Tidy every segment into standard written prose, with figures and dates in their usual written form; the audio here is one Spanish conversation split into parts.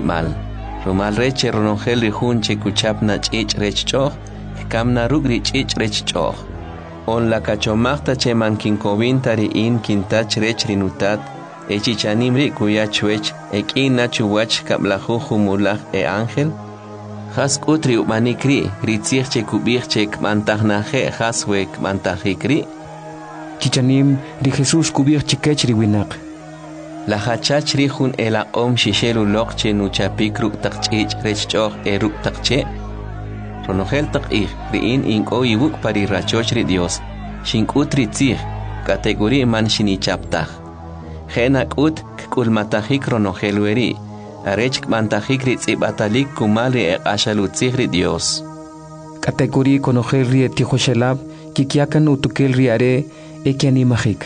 mal. Romal reche ronongel rijunche kuchapna ch'ich rechchoch, kamna rugri ch'ich rechchoch. On la cachomachta che mankinkovinta riin kintach rech rinutat, echichanimri kuyachwech, ekina chuwach kablaju mulach ángel. Has utri umanikri, ritzirche kubirche kmantahnaje haswe kmantahikri. Chichanim ri Jesús kubirche kech riwinak. La hachach rihun ela shishelu lokche nuchapikru takchich rechchoch takche. Ronogel tak'ij riin inko yibuk pari rachoch ri Dios. Shinkut ritzir, kategori man shinichaptaj. Genak ut kkulmatajik ronogel weri. Arech kmantajik ritzibatalik kumali ashalutzig ri Dios. Kategori konogel ri etihoshelab, kikiakan utukel riare ekianimajik.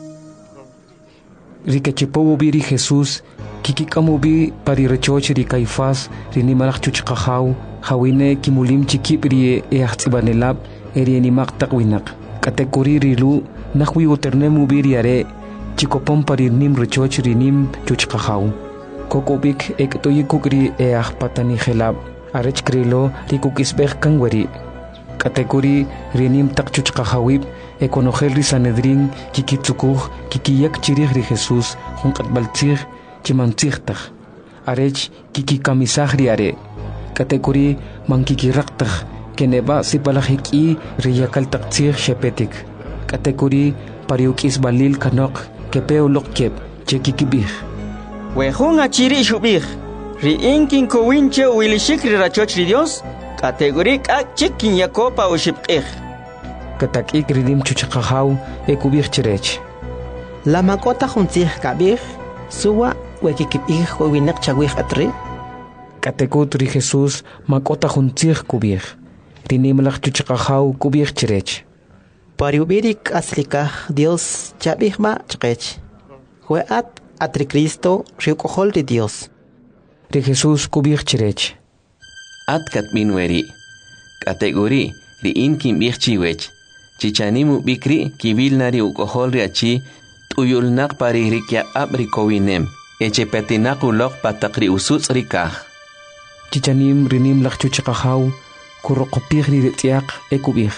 Rikechepobo biri Jesús, kikikamubi pari rechoch ri Caifás, rinimalach chuchqajaw, hawine kimulim chikip ri eachzibanelab, erienimak takwinak. Kategori rilu, nahwi uternemu biriare, chikopom pari nim rechoch rinim chuchqajaw. Kokobik ektoyikukri patani helab, arech krilo rikukisbek kangweri. Kategori rinim takchuchqajawib, ekonogel ri Sanedrin, kikitsukuj, kikiyak chirij ri Jesús, junkatbaltzig, chimantzigtaj. Arech kikikamisaj riare. Kategori mankikiraktaj, keneba sipalajiki riyakaltaktzig shepetik. Kategori pariukisbalil kanok, kepeolok kep, chekikibij. Wejun achiri shubij, riinkin kowinche wilishikri rachoch ri Dios, kategorik ak chikin yakopa ushipqij. Katakik ridim chuchaqajaw ekubij chirech. La makota juntzij kabij, suwa wekikipij winak chawij atri. Katekut ri Jesús makota juntzij kubij. Rinimlach chuchaqajaw kubij chirech. Pariubirik aslikaj Dios chabijma chqech. Hueat atri Cristo riukohol de Dios. Ri Jesús kubij chirech. Atkat minweri. Kategori ri inkin bichchiwech. Chichanimu bikri kivilnari ukohol riachi tuyulnak pari rikya abri kowinem. Echepetinak ulok patakri usuts rikaj. Chichanim rinim lakchuchaqajaw kurokopij ri retiak ekubij.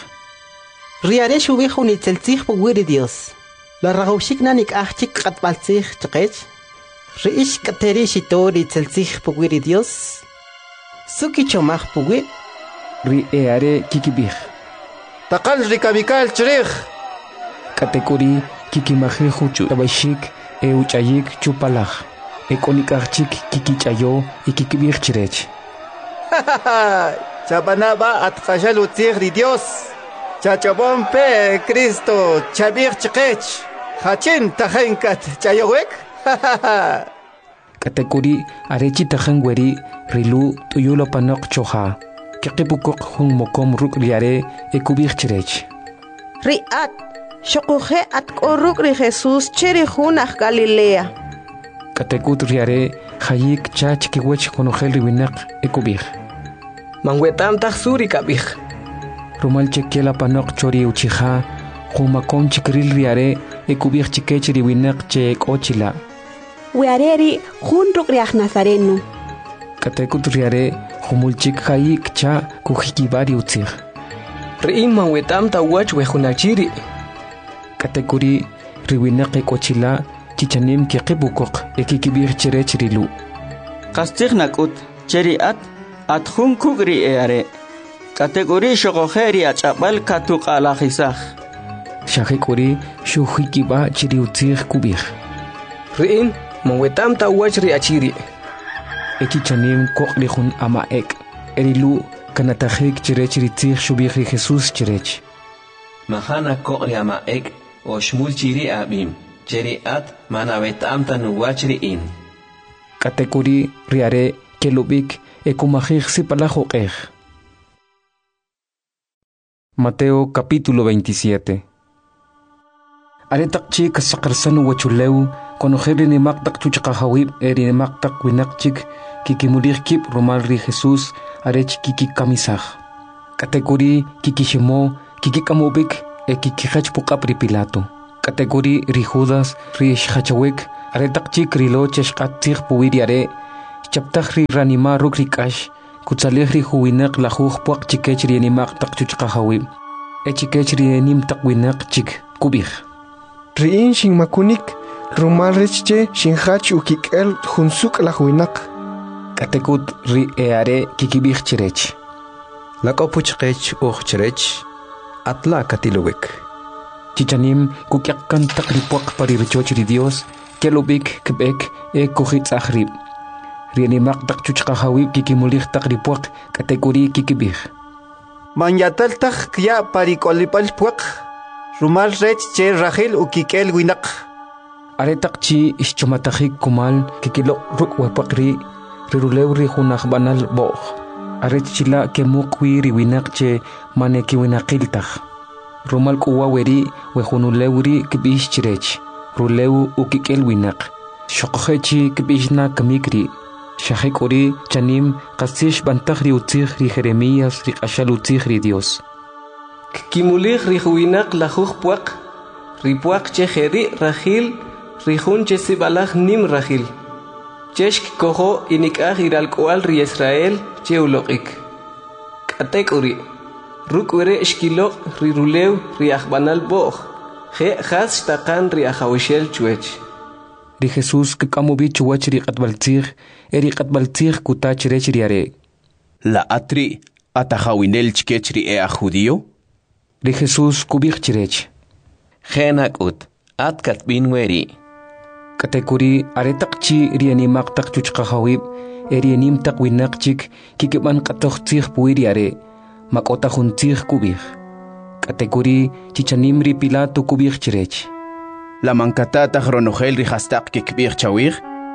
Riare shubij unitzeltzij puwiri Dios. La ragawshik nanik achik katbaltzij chqech. Riish kateri shitori tzeltzij puwiri Dios. Suki chomaj puwir. Ri eare kikibij. Takal rikabikal chirij. Kategori kikimajiju tabashik uchayik chupalaj. Ekonikachik kikichayo y kikibij chirech. Chabanaba atkashalutzij ri Dios. Chachabon pe Cristo chabir chqech. Hachin tajenkat chayowek. Kategori arechi tajangweri rilu tuyulo panok choha. Kekipukok hung mokom ruk riare ekubij chirech. Riat, shokuje at koruk ri Jesús chirihunaj Galilea. Katekut riare hayik chach kiwech konogel riwinak ekubij. Manguetam tajsuri kabij. Rumal chekiela panok chori uchija, humakon chikril riare ekubij chikech riwinak che ekochila. Weareri junruk riaj Nazareno. Katekut riare humulchik hayik cha kujikibari utzig. Riim manguetam tawach wejunachiri. Kategori riwinak ekochila chichanim kekibukok ekikibij chirech rilu. Kastig nakut cheriat atjun kugri eare. Kategori shogojeri achapal katuk alajisaj. Shahikori shujikiba chiri utzig kubij. Riim manguetam tawach riachiri. Ekichanim kokrihun ama ek. Erilu kanatajik chirech ritzig shubij ri Jesús chirech. Mahana kokri ama ek o shmul chiri abim. Cheri at manavetam tanuwach riin. Kategori riare kelubik ekumajig sipalajokej. Mateo capítulo 27. Aretakchi kasakarsanu wachuleu konojeri ni maktak chuchaqahawib eri maktak winakchik kikimulir kip romal ri Jesús arech kikikamisaj. Kategori kikishimo kikikamubik kikihach pukap ri Pilato. Kategori ri Judas ri shachawik aretakchi krilo cheshqatzig puwiriare chaptaj ri ranima ruk rikash kutsalej ri huwinak lajuj puaq chikech ri animaq taq chuchqajawib chikech ri enim taq winak chik kubij riin shinmakunik rumal rechche shinhach ukik'el junsuk lajwinak katekut ri eare kikibij chirech Lakopuchkech chirech atla katilubik. Chichanim kukyakkan taq ri puaq pari richoch ri Dios kelubik kibek kuhitz ahrib ri animaq taq chuchqajawib kikimulij taq ri puaq katekuri kikibij Manyatal tak kya parikolipal puak. Rumal rech che Rahel ukik'el winak. are taq chi ischumatajik kumal kikilo ruk wapuaq ri rulew ri junaj banal bo'j are chila kemuqwi ri winak che mane kiwinaqiltaj rumal k'uwa weri wejunulew ri kib'ix chirech rulew ukik'el winak xoqojechi kib'ixna kamikri xajek'uri chanim qasix b'antaj ri utzij ri Jeremías ri q'axal utzij ri Dios kimulij ri juwinak lajuj puaq ri puaq che jeri Rahil ri jun che sibalaj nim Rahil chesh kojo inik'aj iralk'ual ri Israel che uloq'ik k'atek'uri ruk' were xkiloq' ri rulew ri ajb'anal bo'j je jas xtaqan ri ajawixel chuech ri Jesús kik'amubi chuwach ri q'atb'altzij ri q'atb'altzij kutach rech ri are la atri atajawinel chkech ri a judío ri Jesús kubij chirech Genakut atkat binweri. katekuri are taq chi ri animaq taq chuchqajawib ri anim taq winak chik kikib'an q'atoj tzij puwi ri are mak'ota jun tzij kubij katekuri chichanim ri Pilato kubij chirech la mankatataq ronojel ri hastaq kikb'ij chawij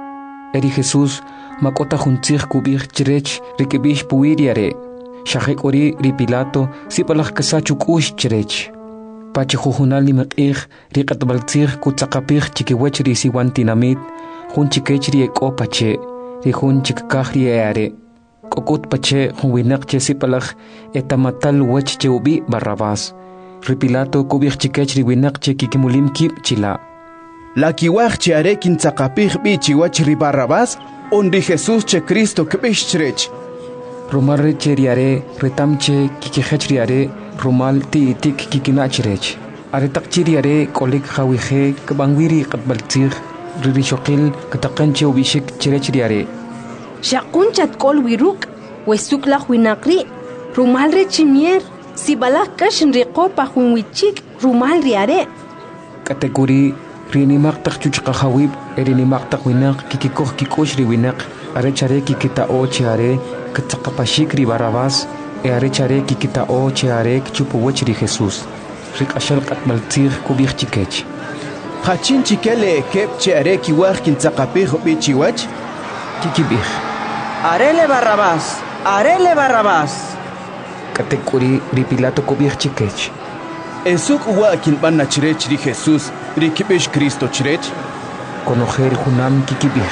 ri Jesús mak'ota jun tzij kubij chirech ri kib'ix puwi ri are xajek'uri ri Pilato sipalaj kasach uk'ux chirech pachi jujunal nimaq'ij ri q'atb'altzij kutzaqapij chikiwach ri siwan tinamit jun chikech ri ek'o pache ri jun chikkaj ri are k'okut pache jun winaq che sipalaj etamatal wach che ubi Barrabás ri Pilato kubij chikech ri winaq che kikimulim kib' chila la kiwaj che are kintzaqapij b'i chiwach ri Barrabás on ri Jesús che Cristo kib'ix chirech rumal reche ri are retamche kikijech ri are rumal ti'itik kikinachirech are taq chi ri are k'olik jawije kb'anwiri q'atb'altzij ri rixoqil kataqan che ubixik chirech ri are Shaqun chatkol wiruk wesuk laj winaqri rumal re chimier sibalaj kash nriqo pa jun wichik rumal ri are katekuri ri animaq taq chuchqajawib ri animaq taq winaq kikikoj kik'ux ri winaq are chare kikita'o che are katzaqapaxik ri Barrabás are chare kikita'o che are kchupuwach ri Jesús ri q'axal q'atb'altzij kubij chikech hachin chikele keb che are kiwaj kintzaqapij b'i chiwach kikibij Arele Barrabás. katekuri ri Pilato kubij chikech esuk uwa kinb'ana chirech ri Jesús ri kib'ix Cristo chirech konojer junam kikibij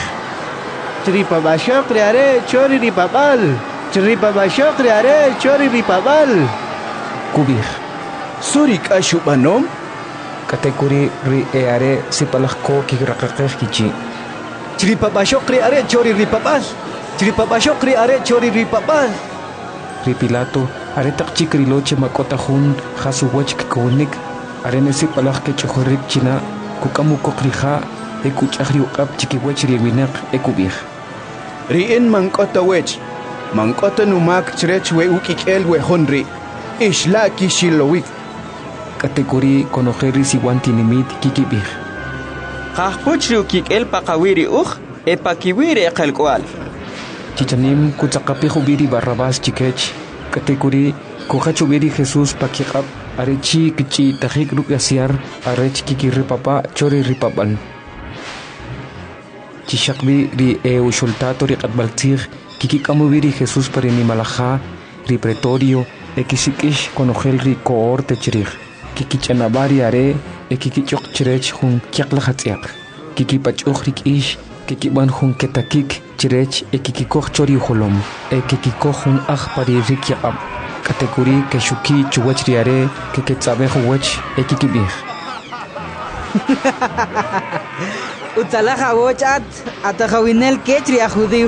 Tripabashok ri are chori ri papal. Tripabashok ri are chori ri papal. kubij suri k'axu b'anom katekuri ri are sipalaj ko kikraqaqej kichi Tripabashok ri are chori ri papal. Tripabashok ri are chori ri papal. ri Pilato are taq chik ri loche mak'ota jun jasuwach kikunik are ne sipalaj kech'ojorik china kuk'amukoq ri ja kuch'aj ri uq'ab chikiwach ri winaq kubij ri'in mank'ota wech mank'ota numak chirech we uk'ik'el wejon ri ixla' kixilowik katekuri konojer ri siwan tinimit kikibij Qajpuch ri ukik'el paqawiri uj epakiwiri eqelk'ual chichanim kutzaqapij ubi ri Barrabás chikech katekuri kujach ubi ri Jesús pakiq'ab are chi kich'itajik ruk' asiar arech kikiripapa chori ripap'al chixaqbi ri uxultato ri q'atb'altzij kikik'amubi ri Jesús pari nimalaja ri pretorio kisik'ix konojel ri cohorte chirij kikich'anab'a ri are kikich'oq chirech jun kyaqlaj atz'yaq kikipach'uj ri k'ix kikib'an jun ketakik chirech kikikoj chori ujolom kikikoj jun aj pari ri kyaq'ab katekuri kexuki chuwach ri are ketz'ab'ej uwach kikib'ij utalaja wochat atajawinel kechri a judío.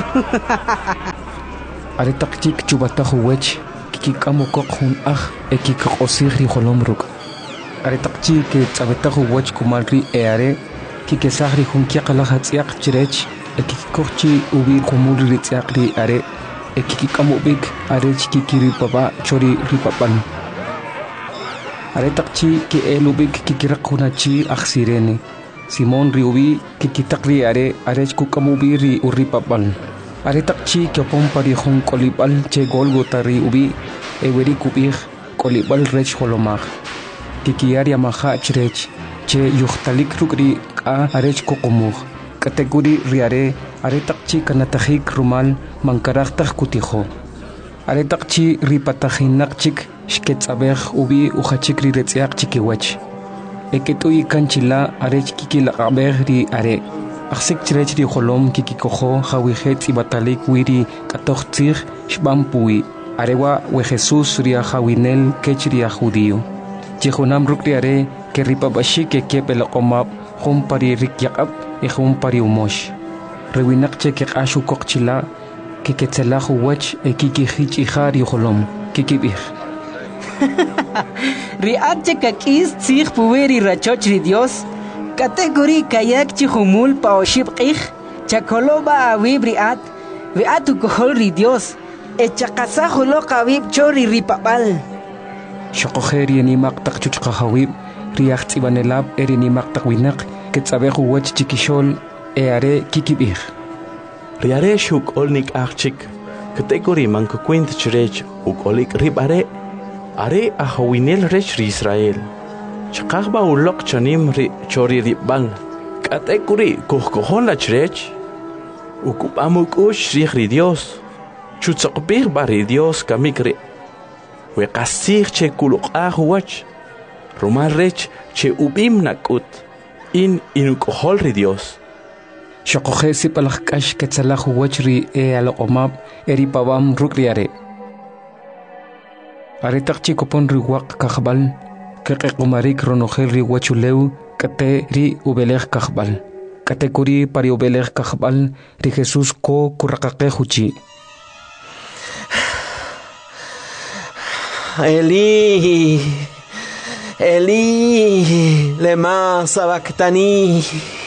Aretak chik chubatajo wech kikamo kok hun ekik osihri holomruk. Aretak chik tzabetajo wech kumalri eare kikesahri hun kiakalaha tsiak chirech ekikokchi ubi kumulri tsiakri are ekikamo bik are chikikiri papa chori ripapan. Aretak chi ki elubik kikirakunachi aksirene. Simon riubi kikitakri are kukamubi ri uripapan. Aretak chi kyopon pari hun kolibal che golgota riubi eweri kubih kolibal rech holomag. Kikiaria maha chrech che yuhtalik rukri ka arech kokomug. Kategori riare aretak chi kanatajik rumal mankaraktak kutiho. Aretak chi ripatajinak chik shketzabeh ubi uchachikri retziak chikiwech. Eketui kanchila arech kikila abeh ri are. Aksik chirech ri holom kikikoho hawihet ibatalik wiri katochtzir shbampui. Arewa we Jesus ria hawinel kechria judío. Chihunam rukri are que ripabashi que kepelakomab hum pari rikyakab e hum pari umosh. Rewinak che ke ashu kokchila que ketzelahu wech e kikihich ihari holom kikibih. Riache kakis tzich puweri rachoch ri Dios. Kategori kayak chihumul paoshib ich. Chakoloba awib riat. Viatu kohol ri Dios. Echakasahulo kawib chori ripapal. Shokojeri ni maktak chuchkahawib. Riach tsibanelab eri ni maktak winak. Ketzabehu wech chikishol eare kikibih. Riare shuk olnik achik. Kategori mankukwint chirech ukolik ribare. Are ahawinel rech ri Israel. Chakahba ulok chanim ri chori ribang. Kategori kuhkohon la chirech. Ukupamuk ush ri Dios. Chutzakbir bari Dios kamikri. We kasir che kuluk ahuach. Romal rech che ubim nakut. Inukohol ri Dios. Shokojesi palakash ketzalahu wachri alokomab eri pabam rukriare. Aretak chikopon riwak kahbal. Kekumarik ronogel ri wachuleu kate ri ubelech kahbal. Kategori pari ubelech kahbal ri Jesus ko kurakake huchi. Eli, Eli, lema sabactani.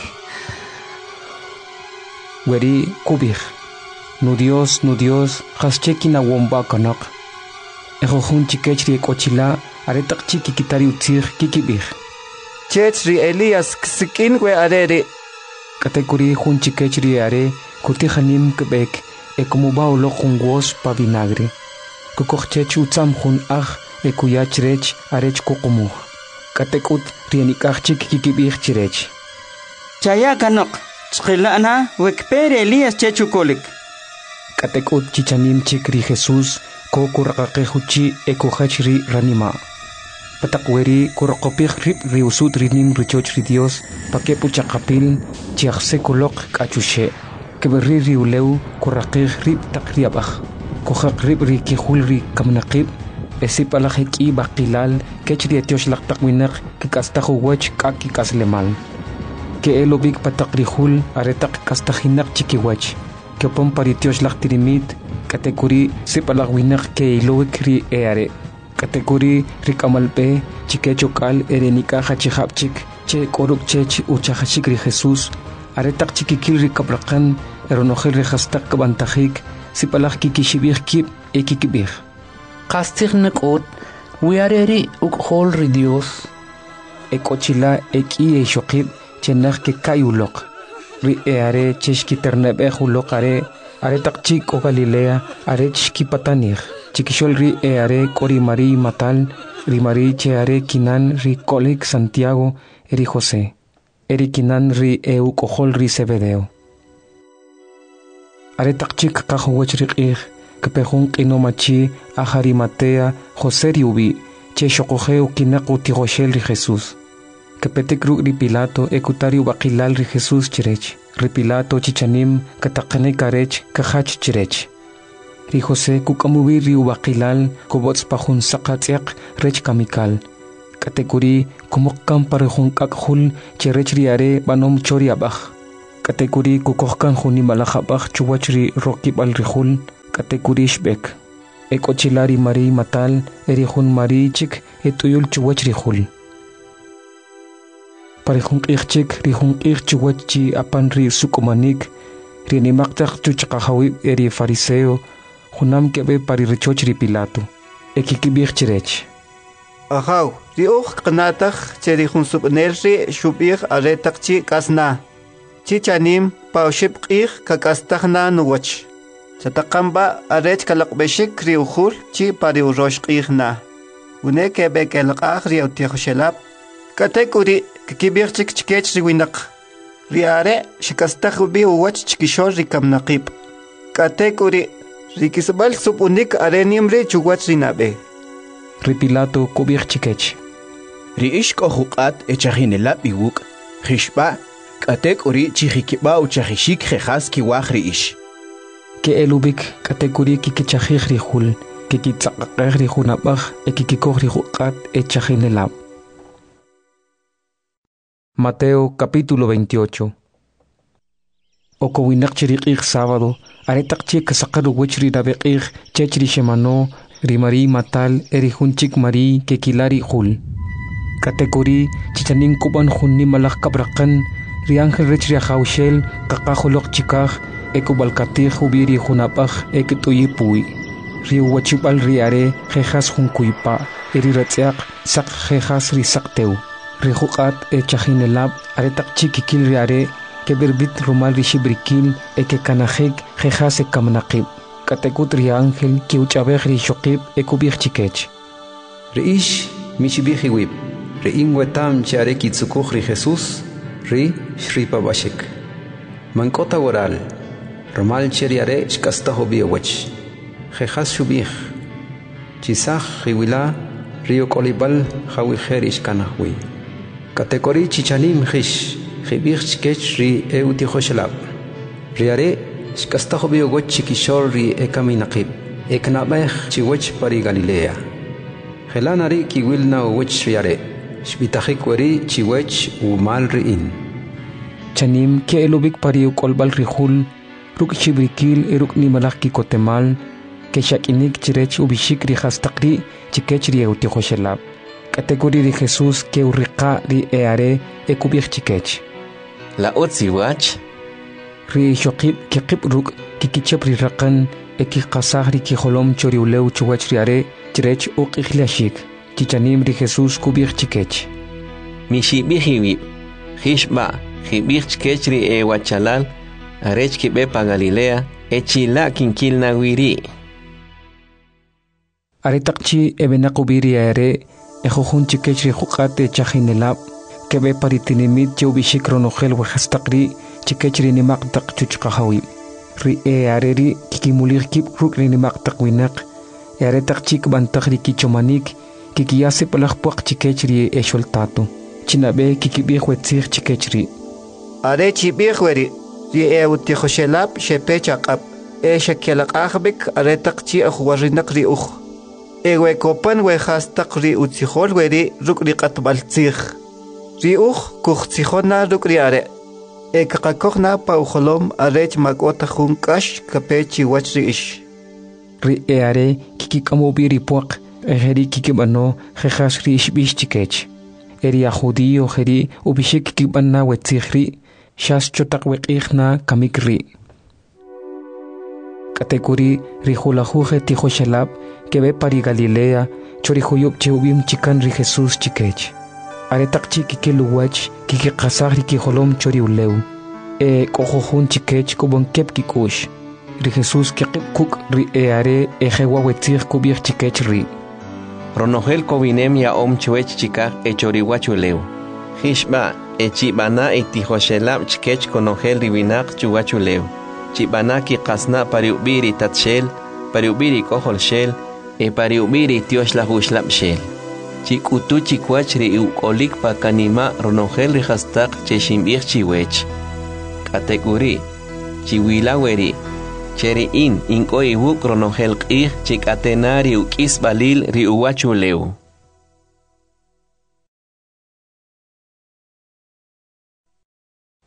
Weri kubir. Nu Dios, haschekina womba kanak. Ejohun chikechri kochila, aretak chiki kitari utzir kikibir. Chechri Elias ksikin we arere. Kategori hun chikechri are, kutihanim kebek, ekumuba ulo jungos pa vinagre. Kukochech utzam hun ekuyachrech arech kokomuh. Katekut rienikach chik kikibir chirech. Chaya kanok, chkilana wekpere Elias chechukolik. Katekut chichanim chikri Jesus, ko kurakake ekujachri ranima. Patakweri kurakopih rip riusut rinim richoch ri Dios, pakepu chakapil, chiachse kulok kachushe. Keberi riuleu kurakih rip takriabach. Kojak rip ri kihul ri kamnakib, esipalajeki bakilal, kechri etiosh laktakwinak, kikastahu wech kaki kaslemal. Ke elobik patakrihul, aretak kastahinak chikiwech. Que pon paritiosh laktirimit, kategori sipalagwinak ke ilowik ri eare. Kategori rikamalpe, chikechokal erenika hachihapchik, che koruk chech uchahachik ri Jesus, aretak chikikil ri kabrakan, eronogel ri hastak kabantajik, sipalag kikishibir kip ekikibir. Kastig nakot, wiareri ukhol ri Dios. Ekochila eki shokib chenag ke kayulok. Ri eare cheshki ternebe hulok are takchik o Galilea are chki patanir. Chikishol ri eare kori Mari matal, ri Mari cheare kinan ri kolik Santiago eri José. Eri kinan ri eu kohol ri Zebedeo. Are takchik kahuwech rik kepehun kinomachi aharimatea José riubi che shokojeo kinaku tigoshel ri Jesus. Kepetekru ri Pilato ekutario bakilal ri Jesus chirech. Ri Pilato chichanim katakane karech kahach chirech. Ri José kukamubi ri bakilal kubots pahun sakatiak rech kamikal. Kategori kumukam parehun kakhul chirech riare banom choriabach. Kategori kukohkan huni malakhabak chuwachri rokib al rihul kategori shbek. Ekochilari mari matal erihun mari chik etuyul chuwachri hul. Parihun ichik rihun chuwachi apanri sukumanik rinimaktak chuchakahawi eri fariseo hunam kebe paririchochri Pilato. Ekikibir chirech. Ahaw, riuch knatak cherihun subnerri shubir aretak chi kasna. Chichanim pauship qih kakastahna nuwach. Chatakamba arech kalakbeshik riuhul chi pariurosh qihna. Une kebe kelqah riutihushelap. Katekuri kikibir chik chikech riwinak. Riare shikastahubi uwach chikishor rikamnaqib. Katekuri rikisbal supunik arenimri chuwach rinabe. Ripilato kubir chikech. Riishko huqat echahinelap iwuk. Khishba katekuri chihikiba uchahishik khas kiwah riish. Ke elubik kategori kikichahih rihul kikitsaqaqeh rihunabah ekikikoh rihuqat echahinelap. Mateo capítulo 28. Okowinak chiriqih sábado, aretakchi kasaqaru wichri nabeqih chechri shemano, rimari matal erihunchik mari kekilari hul. Kategori chichanin kuban hunni malak kabrakan, riangel rechri ahaushel, kakahulok chikah, ekobalkatih hubiri hunapah eketuyipui. Riu wachibal riare, jejas hunkuipa, eriratziak, sak jejas risakteu. Rihuqat echahinelab aretakchi kikil riare keberbit rumal rishibrikil ekekanajek jejas ekamnaqib. Katekut riangel kiuchabej rishokib ekubij chikech. Reish mishibijiwib. Rein wetam chare kitsukuj ri Jesús ri shripabashik. Mankota oral. Rumal cheriare shkastahobi ewech. Jejas shubij. Chisaj riwila rio kolibal jawijerish kanahwi. Kategori chichanim hish, hibir chikech ri eutihoshelab. Riare, shkastahobi ogoch chikishor ri ekaminaqib, eknabeh chiwech pari Galilea. Helanari kiwilna ogoch riare, shbitahik weri chiwech umal riin. Chanim ke elubik pari ukolbal rihul, ruk chibrikil eruk ni malaki kotemal, ke shakinik chirech ubishik rihastakri chikech ri eutihoshelab. Kategori de Jesús que urriqa ri eare ekubich chikech. La otziwach. Ri shokib kikib ruk kikichep ri raqan ekikasah ri kiholom choriuleu chuwach riare chirech uqichlashik. Chichanim ri Jesús kubich chikech. Mishibihiwib. Hishba hibich chikech ri ewachalal arech kibepa Galilea echila kinkil nawiri. Aretakchi ebenakubiri eare Ejohun chikech rihuqate chahinelab kebe paritinimit chubishik ronogel wahastakri chikech rinimaqtaq chuchqahawi ri eareri kikimulir kip ruk rinimaqtaq winak earetaq chik bantaq ri kichomanik kikiyase palaqpuaq chikech ri esholtato chinabe kikibih wetzih chikech ri are chibih weri ri eutihoshelab shepechaqab shakelaqahbik aretaq chi ahwarinak ri Ewe kopan we hastak ri utzihol weri ruk ri qatbaltzih. Ri kuchtzihona ruk ri are. Kakakokna pa uholom arech magota hunkash kapechi wach ri ish. Ri are kikikamobi ri puak eri kikibano jejas ri ishbish chikech. Eri ajudio jeri ubishik kikibana wetzihri shas chotak weqihna kamikri. Kategori ri hulahuje tihoshelab que ve pari Galilea, chorihuyub cheubim chikan ri Jesús chikech. Aretak chiki luwach, kiki kasahri ki holom choriuleu. Kojohun chikech kubon kep kikush. Ri Jesús kikip kuk ri eare ejewa wetzir kubir chikech ri. Ronogel kobinem ya chwech chikak echoriwachuleu. Hishba echibana etihoshelab chikech konogel riwinak chuwachuleu. Chibana ki kasna pariubiri tatshel, pariubiri kohol shel, pariubiri tios la huslap shel. Chikutu chikwach ri ukolik pa kanima ronogel ri hastak cheshimbir chiwech. Kategori chiwila weri cheri inko iwuk ronogel qih chikatena ri ukis balil ri uwachuleu.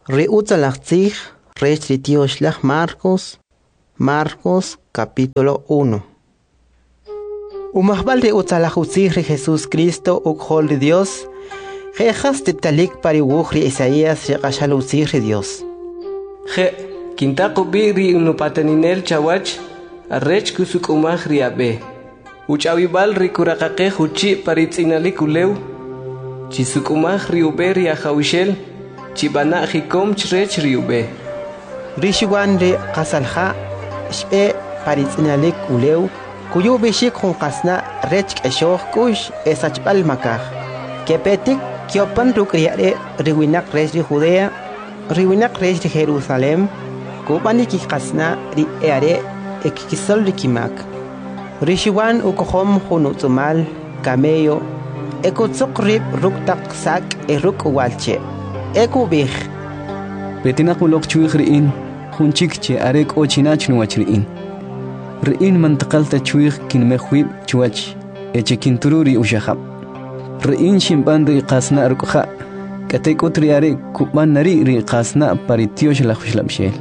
Riutzalachtzig, Rechritioslach Marcos, capítulo 1. Umahbal riutzalachutzig Jesús Cristo ukhol de Dios, Jejas titalik pariwuchri Isaías reqashalutzig Dios. Je, kintaqubi ri unupateninel chawach, arrech kusukumaj riabe. Uchawibal rikuraqaqe huchi paritzinalik uleu, chisukumaj riube riajawishel, chibana jikom chrech riube. Rishiwan ri qasalha, shbe paritzinalik uleu, kuyu bishik hunqasna rech k'eshoq kush esachbal makaj. Kepetik kiopan rukriare riwinak res ri Judea, riwinak res ri Jerusalem, kubani kikasna ri eare ekikisol ri kimak. Rishiwan ukohom hunutzumal, camello, ekutzuk rib ruktak sak ruk walche. Ekubij. Betinak ulok chuig riin, hunchikche arek ochinach nuach riin. Riin mantakalta chuig kinmehwib chuach, echekintururi ushahab. Riin shimpan ri qasna rukha, katek utriare kuban nari ri qasna paritiosh la khushlabshel.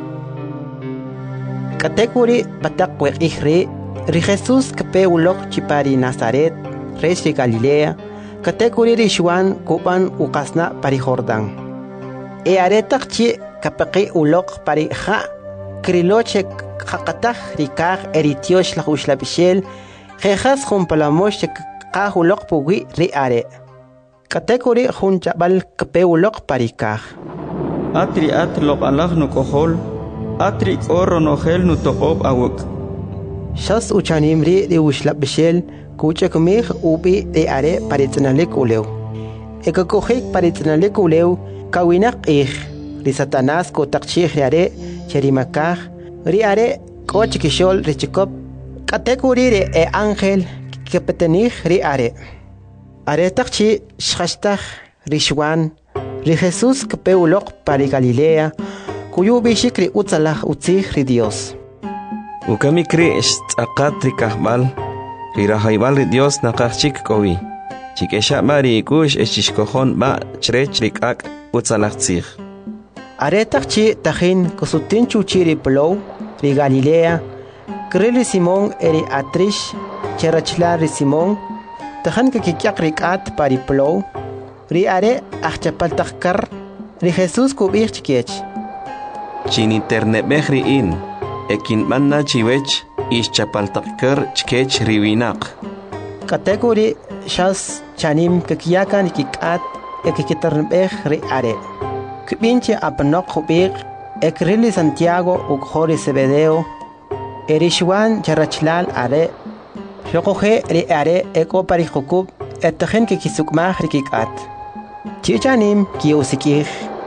Katekuri batak wekihri, ri Jesus kape ulok chipari Nazaret, res ri Galilea, katekuri ri Juan kuban uqasna pari Jordan. E aretak chi kapaqi ulok pari kha, kriloche qaqatah ri kaq eritiosh la khushlabshel, jejas jumpalamosh qah ulok pugi ri are. Katekuri junchabal kape ulok pari kaq. Atri atlok alaj nukohol, atri oro nogel nutoqob awuk. Shas uchanimri ri ushlabshel, kuchakumih ubi ri are paritznalik uleu. Ekakojik paritznalik uleu, kawinak ri Satanás kotakchih ri are, cherimakaj, ri are kochikishol ri chikop, katekuri ri e ángel kepetenij ri are. Are takchi shkastaj ri Juan, ri Jesús kepe ulok pari Galilea, kuyu bishik ri utzalaj utzig ri Dios. Ukamikri tzaqat ri kahbal, ri rahaybal ri Dios naqachik kowi. Chikesha mari kush eshishkohon ba chrech ri kak utzalaj tzig. Are takchi tajin kusutin chuchi ri Plow, ri Galilea, krili Simón eri atrish, cherachla ri Simón, tajan kikyak ri kat pari Plow, ri are achchapal takkar, ri Jesús kubich chikech. Chiniternebej ri in, ekin manna chiwech ischapaltakkar chkech riwinak. Kategori shas chanim kikyakan kikat ekikiternebej ri are. Kibinche apanok kubik ekrili Santiago ukhori Zebedeo, erishwan charachlal are, shokoje ri are eko pari jukub etajen kikisukmaj ri kikat. Chichanim kiusikij.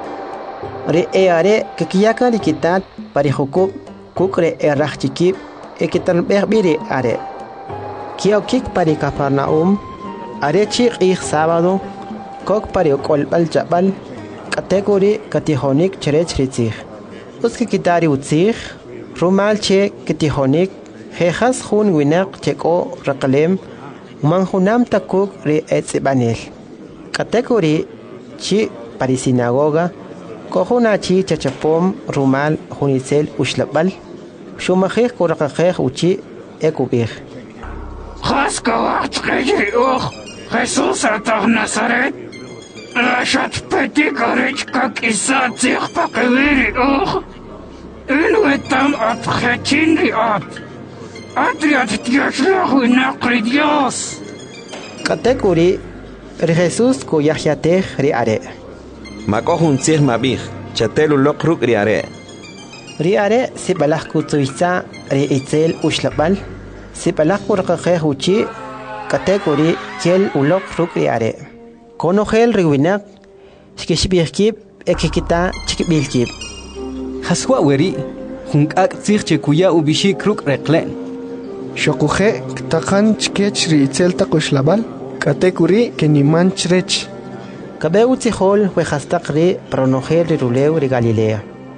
Ri are kikyakan ri kitat pari jukub kukre erachikib ekiternebej biri are. Kiokik pari Capernaum, are chik ik sábado, kok pari okolbal chabal, kategori katihonik cherech ritzig. Uski kitari utzig, rumal che katihonik, jejas hun winak cheko rakalem, manjunam takuk ri etzibanel. Kategori chi pari sinagoga, kohuna chi chachapom rumal hunitzel ushlabal, shumajej kurakajej uchi ekubij. Haskawat kejriuch, Jesús atah Nazaret, Lashat petik arich kak isa tzich pakewiri uch, Inuetam at khechinri Atriat tiashlahu inakri Dios. Kategori ri Jesús kuyahjatej ri are. Makohun tzih mabij, chatelu lokruk ri are. Ri are sibalaj kutzuitza ri itzel ushlabal, sibalaj kurqajej uchi, kategori kiel ulok ruk ri are. Konogel riwinak, shkishbihkib ekikita chikbilkib. Haswa weri, hunkak tzich kuya ubishik ruk reklen. Shokuje ktakan chkech ri itzel takushlabal, katekuri keniman chrech. Kabeu tzihol wejastak ri pronogel ri ruleu ri Galilea.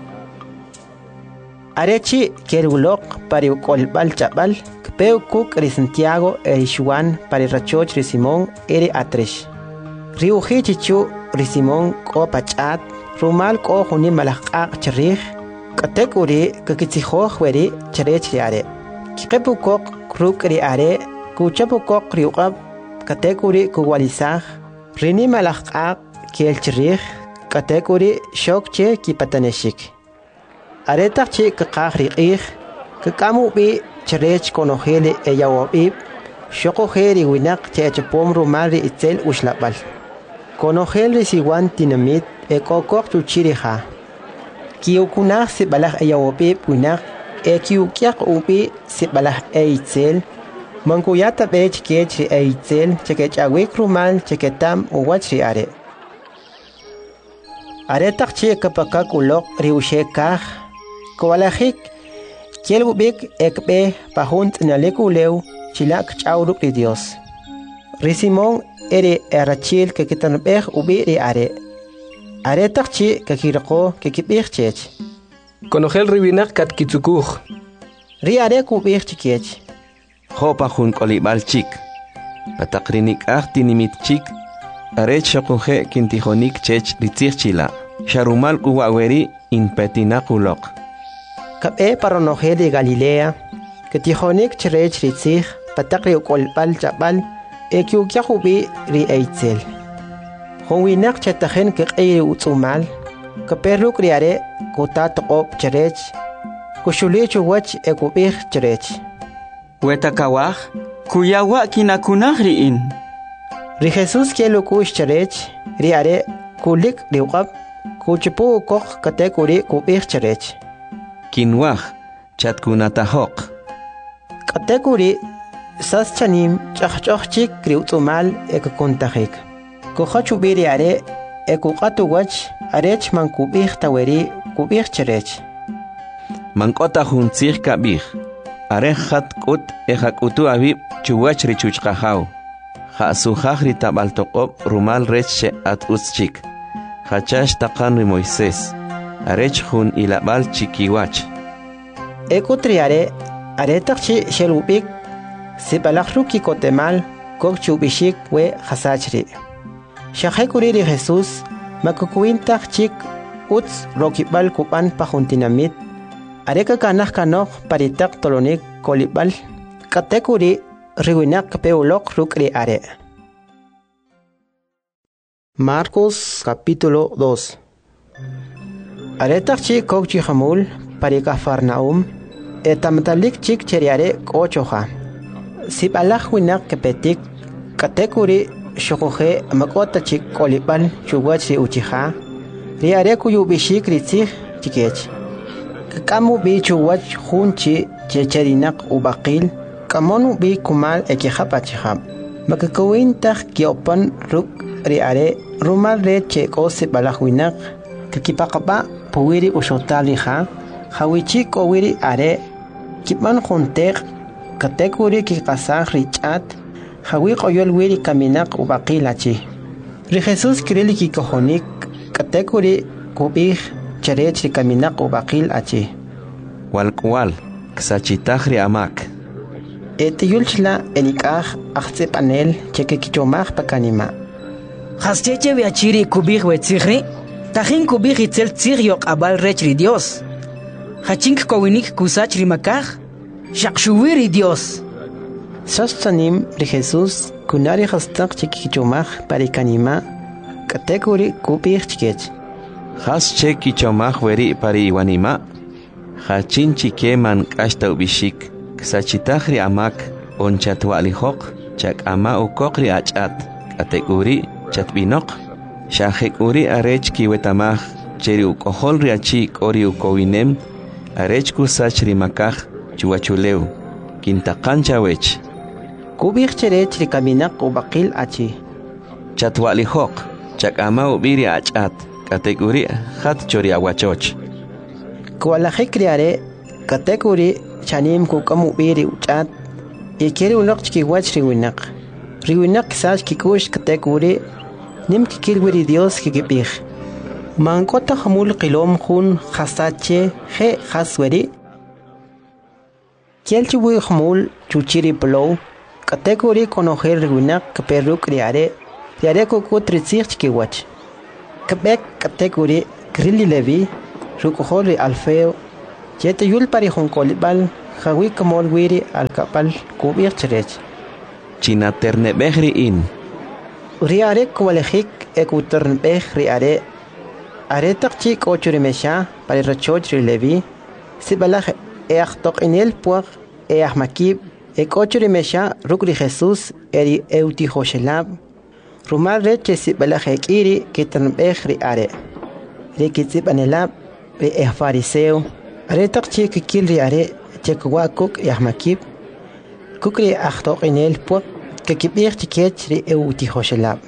Arechi kerulok pari ukolbal chabal, kpeu kuk ri Santiago eri Juan pari rachoch ri Simón eri atrish. Riuji chichu ri Simón ko pachat, rumal ko huni malaqaq chirih kategori kakitsihoj weri cherech riare kipukok kruk riare kuchapukok riuqab kategori kuwalisaj rini malaqaq kiel chirih kategori shokche kipataneshik aretaq chi kaqaq riqih kakamu bi cherech konojele eyawobi shokojeri winak chechapom rumal ri itzel ushlabal konojel risiwan tinamit ekokok chuchiriha kiukunaj sibalaj eyawobi winak ekiukiaq ubi sibalaj eitzel mankuyata bech kech ri eitzel chekechawik rumal cheketam uwach ri are aretaq chi kapakak ulok ri ushekaj kowalajik kielubik ekbe pajunt nalekulew chilak chawruk ri Dios risimon ere erachil kekitanbej ubi ri are takchi kakirqo kekibij chech konojel riwinak katkitsukuj ri are kubij chikech Hopa jun kolibal chik pataqrinik tinimit chik are chokoje kintijonik chech ritzirchila sharumal kuwaweri inpetinakulok kabe paronoje de Galilea ketijonik cherech ritzij pataqri kolbal chabal ekiukiajubi ri eitzel Howinak chetajen keqiri utsumal kaperruk riare kutatoqob cherech kushulichu wach ekubij cherech Wetakawaj kuyawa kinakunaj riin ri Jesus kielukush cherech riare kulik riuqab kuchipu kok katekuri kubij cherech kinwaj chatkunatajoq katekuri sas chanim chaqchoqchik riutsumal ekakontajik Kochubiri are ekuqatu wach arech man kubij taweri kubij cherech mankota juntzij kabij are khat kut ejakutu abib chuwach richuchqajaw jasujaj ritabaltoqob rumal reche at uschik hachash taqan ri Moisés arech jun ilabal chikiwach ekutriare are taqchi shelubik sibalajruki kotemal kokchubishik we hasachri Shahekuri ri Jesus makukuintak chik uts rokibal kupan pajuntinamit areka kanaj kanoj paritak tolonik kolibal katekuri riwinak peulok rukri are Marcos capítulo 2 Aretak chik kokchi hamul parika Farnaum etamtalik chik cheriare kochoja sibalaj winak kepetik katekuri Shokoje makota chik kolibal chuwachi uchiha riare kuyubishik ritzij chikech kamu bi chuwach junchi checherinak ubaqil kamonu bi kumal ekihapachihab makakawintaj kiopan ruk riare rumal re chekose balajwinak kakipaqaba puwiri ushotalija hawichi kowiri are kipan juntek katekuri kikasaj richat Hawi qoyol wiri kaminak ubaqilachi. Ri Jesus kirili kikohonik katekuri kubij cherech ri kaminak ubaqil achi. Walkwal ksachitajri amak. Etiyulchla enikaj achtse panel cheke kichomaj pakanima. Hascheche viachiri kubij wetzigri tajin kubij itzel tzigriok abal rechri Dios. Hachink kowinik kusachri makaj shakshuwiri Dios. Sastanim ri Jesus kunari hastak chikichomaj parikanima katekuri kubij chikech. Has chekichomaj weri pari iwanima hachin chikeman kashta ubishik ksachitajri amak onchatwalijoq chak ama ukokri achat katekuri chatbinoq shajekuri arech kiwetamaj cheri ukoholri achi kori ukowinem arech kusachri makaj chuachuleu kintaqancha wech kubij cherech ri kaminak ubaqil achi chatwalijoq chak ama ubiri achat katekuri hat chori awachoch kualajik riare katekuri chanim kukamu biri uchat ikeri unaq chikiwach riwinak sach kikush katekuri nim kikirwiri Dios kikibij mankota hamul qilom jun khasache je khasweri kielchiwi hamul chuchiri plow katekuri konojer riwinak kaperuk riare kukut ritzich chikiwach kabek katekuri Krili Levi, Rukohol Alfeo, Jete Yul Parihon Kolibal, Hawi Kamol Wiri al Kapal, Kubir Cherech. China terne behri in. Riare Kualehik Ekutern Beh Riare. Aretak Chik Ochurimesha, Parirachoch Levi, Sibalach Eachtok Inel Puag, Eachmakib, Ekochurimesha, Rukri Jesus, Eri Euti Hoshelab, Rumal Reche Sibalach Ekiri, Kitern Beh Riare. Rikitsip Anelab, Be Fariseo, Aretak Chik Kilriare, Chekwakuk Eachmakib, Kukri Achtok Inel Puag, Kekibir Tikech Ri Euti Hoshelab.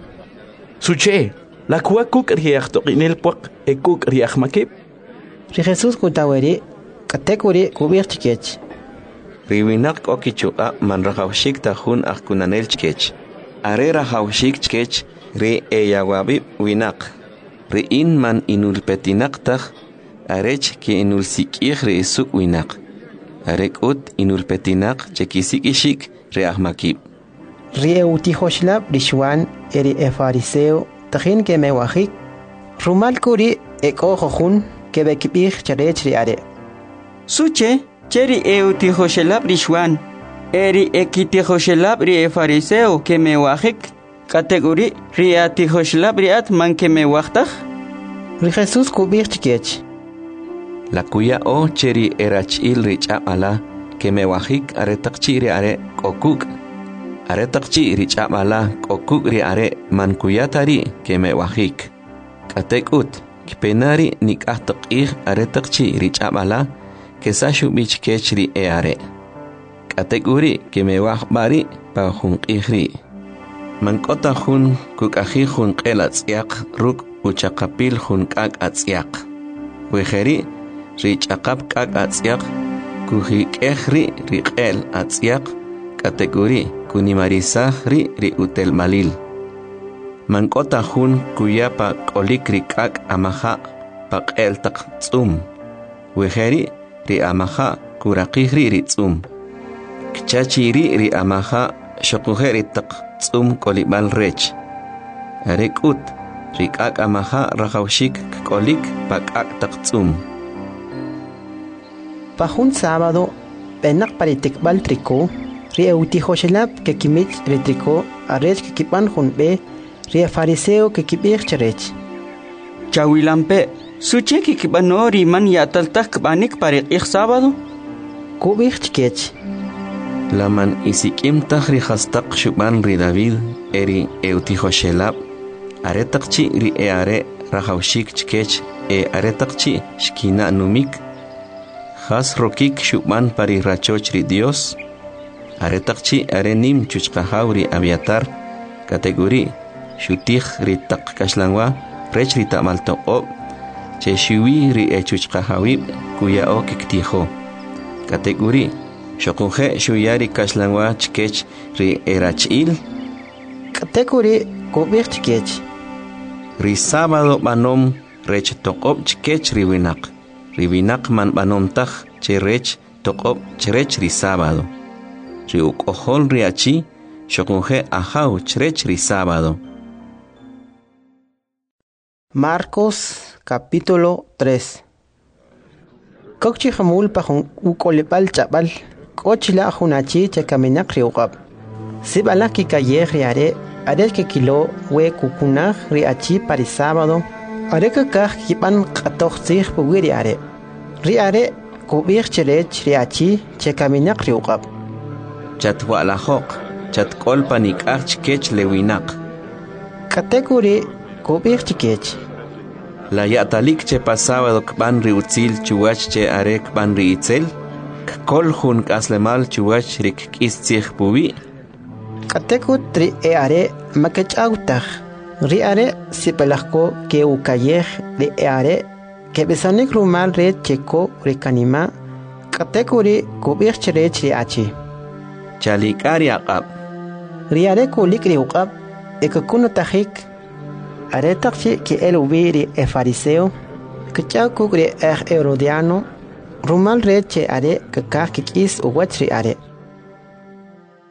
Suche! La kua kuk riachto inel puak e kuk riach makip. Ri Jesus kutaweri katekuri kubir tikech. Riwinak okichua man rahawshik tahun akunanel chkech. Are rahawshik chkech ri eyawabi winak. Ri in man inul petinak tah arech ki inul sikich ri isuk winak. Arek ut inul petinak chekisik ishik ri ahmakib. Ri euti hoshlab rishwan eri fariseo. Tajin que me wajik, Rumal Kuri eko jojun que bekibir charech riare. Suche, cheri euti hoshelab rishwan, eri ekiti hoshelab ri fariseo que me wajik, categori riati hoshelab riat man que me wajtaj. Ri Jesus kubir chikech. La kuya o cheri erachil richa ala que me wajik aretak chiri are kokuk. Aretakchi richa mala kokuk ri are man kuyatari que me wajik. Katekut, kpenari nikahtok aretakchi richa mala que sashu bich kechri e are. Katekuri que me wajbari pa jun ihri. Mankota jun kukaji jun elatsiak ruk uchakapil jun kak atsiak. Wejeri richakap kak atsiak kuhik ehri rikel atsiak kategori kunimarisahri ri utel malil. Mankota jun kuyapa kolikri kak amaha pak el tak tsum. Wejeri ri amaha kurakihri ri tsum. Kchachiri ri amaha shokujeri tak tsum kolibal rech. Arekut ri kak amaha rahawshik kolik pak ak tak tsum. Pajun sábado, penak paritikbal triko, ri euti hoshelab que kimich retriko, arech que kipan junbe, ri fariseo que kibir charech. Chawilampe, suche que kibano riman yataltak banik parik sábado? Kubir chikech. Laman isikim tahri hastak shuban ri David, eri euti hoshelab, aretakchi ri eare rahawshik chikech, aretakchi shkina numik, Has rokik shuban pari rachochri Dios. Aretakchi arenim chuchkahauri aviatar. Kategori shutih ritak kashlangwa rech rita malto ob. Che shui ri chuchkahawib kuya o kiktiho. Kategori shokunje shuyari kashlangwa chkech ri erachil. Kategori kubir chkech. Ri sábado banom rech tokob chkech riwinak. Rivinak man banomtaj cherech tokob cherech ri sábado. Riuk ohol riachi shokunje ahau cherech ri sábado. Marcos capítulo 3. Kokchi jamul pajun ukolipal chabal. Kochila junachi chekaminak riukab. Sibala kikaye riare. Are que kilo we kukunaj riachi pari sábado. Are que kaj kipan katoch zich buwiri are. Riare kubir cherech riachi chekaminak riukab. Chatwa la hok, chat kolpanik arch kech lewinak. Kategori kubir chikech. La yatalik che pasaba kban riutzil chuwach che are kban riitzel. Kol hun kaslemal chuwach rik kistzich buwi. Katekut ri are makech autach. Riare sipelako ke ukayeh de eare que besanik rumal red cheko rikanima kategori kubir cherech riachi. Chalikari aqab. Riare kulik riuqab ekakuno tajik aretakchi ke el ubiri e fariseo que chakugri herodiano rumal red che are kakakikis uwach riare.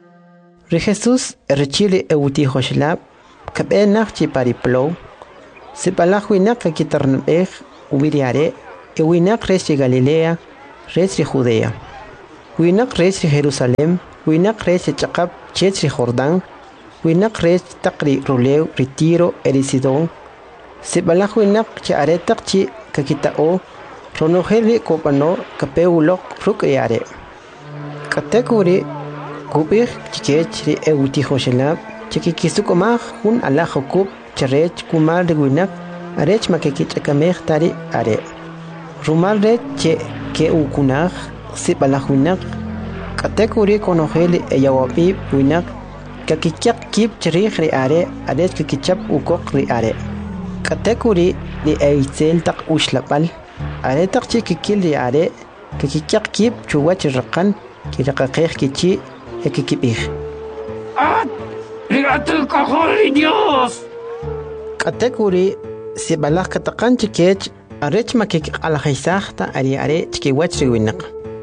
Ri Jesus rechili euti hoshlab Kabenach chi pariplo, Sipalaj winak kakitarnbej ubiriare, winak res de Galilea, res de Judea. Winak res de Jerusalem, winak res de Chakab, ches de Jordán, winak res takri Ruleu, Retiro, Sidón. Sipalaj winak charetak chi kakitao, ronojeli kopano kapeulok rukayare. Katekuri kubir chikech ri eutijo shelab, chikikisukomaj hun alajokub charech kumar de winak, arech makekichakamej tari are. Rumal re che ke ukunaj, sipalaj winak, katekuri konojeli eyawapi winak, kakikyak kip cherij ri are, arech kakichap ukok ri are. Katekuri li eitzel tak ushlapal, are tak chikikil ri are, kakikyak kip chuwach rakan, kiraqaqej kichi ekikipij. ¡At! ¡Riatu cajoli Dios! Katekuri sibalaj kataqan chikech arech makik alajisajta ari are chikiwach riwinak.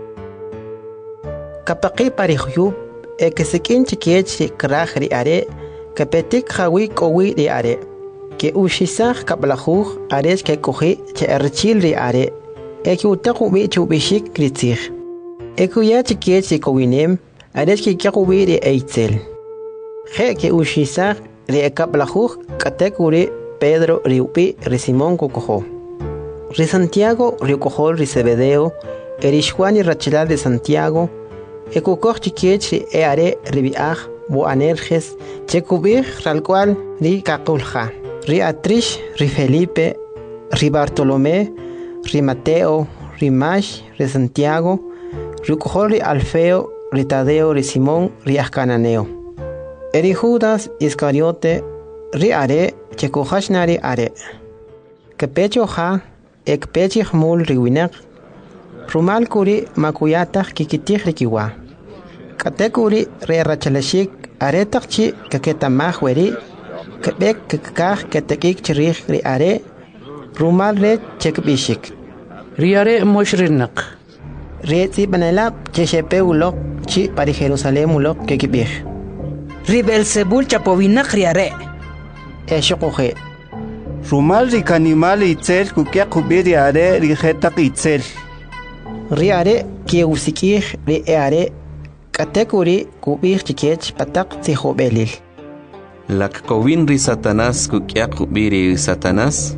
Kapaqi parijyub ekisikin chikech kraj ri are kapetik jawi kowi ri are. Ke ushisaj kaplajuj arech ke koji che archil ri are. Eki utaku bi chubishik kritzij. Ekuya chikech sikowinem arech ke kakubi ri eitzel. Je ke ushisaj ri kaplajuj katekuri Pedro riupi ri Simón kokojo. Ri Santiago riukojo ri Zebedeo, erishwan y Rachelal de Santiago, ekukoj chikech ri eare ribiaj bo anerjes, chekubij ralcual ri kakulja, ri Atrish, ri Felipe, ri Bartolomé, ri Mateo, ri Mash, ri Santiago, riukojo ri Alfeo, ri Tadeo, ri Simón, ri Ascananeo. Eri Judas Iscariote, ri are, chekujashnari are. Kepecho ha, ekpechih mul riwinak. Rumal kuri makuyataj kikitij rikiwa. Katekuri re rachalashik aretak chi kaketamaj weri. Kebek kakaj ketekik chirij ri are. Rumal re chekbishik. Ri are moshrinak. Re tzibανelab cheshepe ulok chi pari Jerusalem ulok kekibij. Ri Belzebul chapovinak ri are. Eshokoje. Rumal rikanimal itzel kukia kubiri are rijetak itzel. Ri are kieusikij ri are katekuri kubij chikech patak tzihobelil. Lak kovin ri Satanás kukia kubiri Satanás.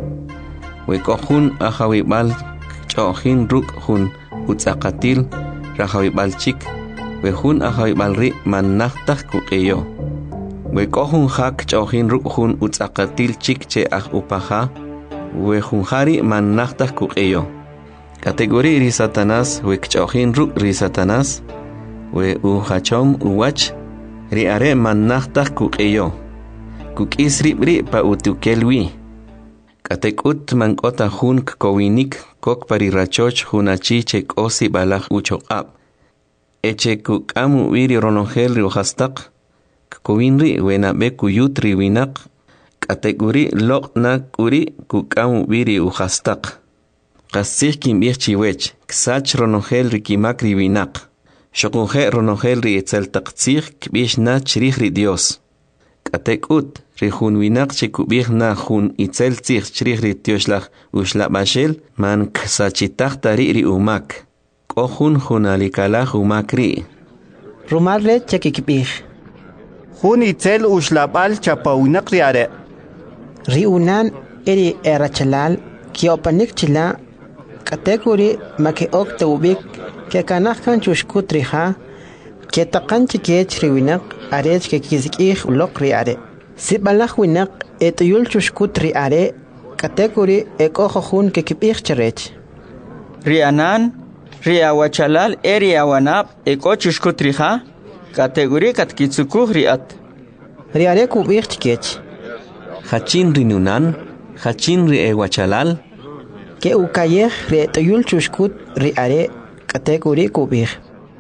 Wekojun ajawibal chohin ruk hun utzakatil rajawibal chik. Wejun ajawibal ri manachtak kukeyo. Wekojun hak chohin ruk hun utzakatil chik che aj upaja. Wejun hari manachtak kukeyo. Kategori ri Satanás wekchohin ruk ri Satanás. We uhachom uwach ri are manachtak kukeyo. Kukis ribri pa utukelwi. Katekut mankota hun kowinik kok pari rachoch hunachi chek osi balaj uchoqab. Eche kukamu wiri ronongel ri uhastak. Kowinri wena be kuyutri winak. Kategori lokna kuri kukamu wiri uhastak. Kasih kimbir chiwech, ksach ronongel ri kimak ri winak. Shokunje ronongel ri etzeltaktzih kbish na chirih ri Dios. Katekut ri hun winak chekubih na hun itzeltzih chirih ri Tioslach ushlabashel man ksachitach tari ri umak. Kohun hunalikalach umak ri. Rumarle chekikbih. Hun itzel ushlabal chapawinak ri are. Ri unan eri erachalal kiopanik chila kategori make ok tawbik ke kanahkan chushkut riha ke taqan chikech riwinak arech ke kizikih ulok ri are sibalaj winak etuyul chushkut ri are kategori ekojohun ke kipih cherech ri anan ri awachalal eri awanab eko chushkut riha kategori katkitsukuh ri at ri are kubih chikech Hachin ri nunan, hachin ri ewachalal. Ke ukayeh re toyul chushkut ri are kategori kubih.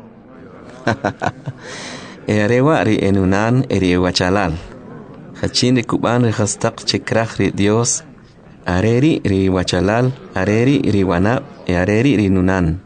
Earewa ri enunan eri ewachalal. Hachin ri kuban ri hastak chekrach ri Dios. Areri ri wachalal, areri ri wanab, areri ri nunan.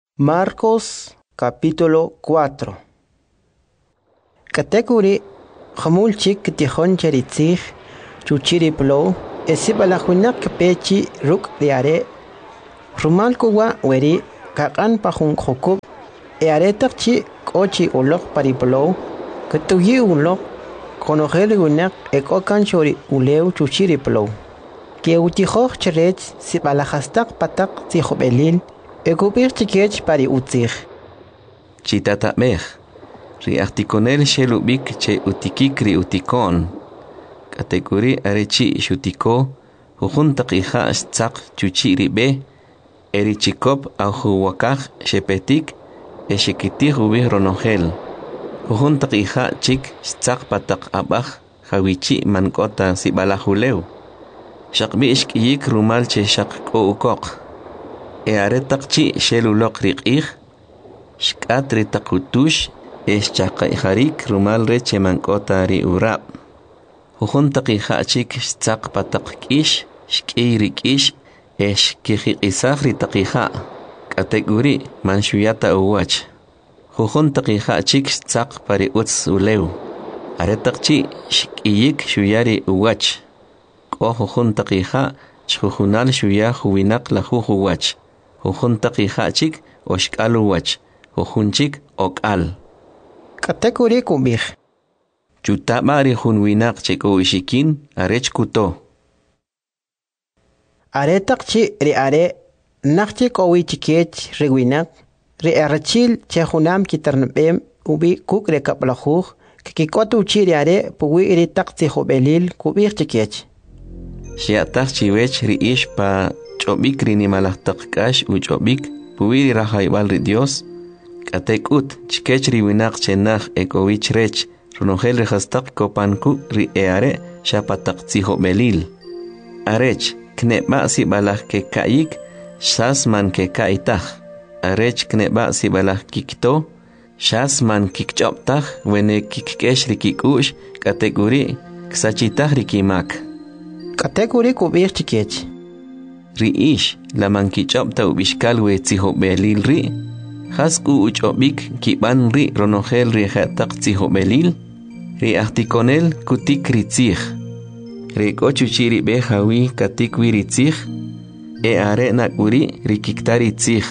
Marcos capítulo 4. Kategori Hamul chik tihon cheritzig, chuchiri plo, esibalahuinak pechi ruk diare. Rumal kuwa weri, kakan pahun hokub, aretak chi kochi ulok pariplo, ketuyi ulok, konogeli winak ekokan chori uleu chuchiri plo. Que utihoch cherech sibalahastak patak tihobelil, ekubir chikech pari utzig. Chitata mech. Ri articonel shelubik che utikikri utikon. Kategori arechi shutiko, hujuntak iha stzak chuchiri be, erichikop auhuwakaj shepetik, eshikitik ubi ronogel. Hujuntak iha chik stzak patak abaj, hawichi mankota sibalahuleu. Shakbi ishkiyik rumal che shakko ukok. Aretak chi shelulok rikih, shkatri takutush, chaqay harik rumal reche mankota ri urab. Hujuntaqi hachik stzaq pataq k'ish, shk'iri k'ish, kijiqisafri taqija. Kategori manshuyata uwach. Hujuntaqi hachik stzaq pari utz ulew. Aretaqchi shk'iyik shuyari uwach. K'o hujuntaqi ha chjujunal shuya huwinak la huwach. Hujuntaqi hachik oshk'al uwach. Hujunchik ok'al. Kategori kubih. Chutabari hunwinak cheko ishikin arech kuto. Aretak chi ri are nakchi kowi chikech rewinak ri arachil chehunam kitarnabem ubi kuk rekaplahuj kikikotu chi ri are puwi ri takti hobelil kubih chikech. Shiatak chiwech ri ish pa chobik ri nimalahtak kash u chobik puwi ri rahaybal ri Dios. Katekut chikech ri winak chenach ekowich rech runogel rehastak kopanku ri eare shapatak tziho belil. Arech kneba si balah ke kaik shasman ke kaitach. Arech kneba si balah kikto shasman kikchoptach wene kikkesh ri kikush kategori ksachitach ri kimak. Kategori kubir chikech. Ri ish laman kichopta ubishkal we tziho belil ri. Hasku uchobik kiban ri ronogel ri hatak tziho belil. Ri articonel kutik ri tzich. Ri kochuchiri behawi katikwi ri tzich. Are nakuri ri kiktari tzich.